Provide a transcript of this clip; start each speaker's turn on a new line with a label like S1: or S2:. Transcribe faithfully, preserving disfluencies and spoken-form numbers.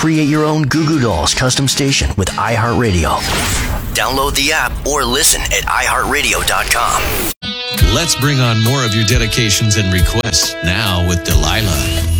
S1: Create your own Goo Goo Dolls custom station with iHeartRadio. Download the app or listen at i heart radio dot com.
S2: Let's bring on more of your dedications and requests now with Delilah.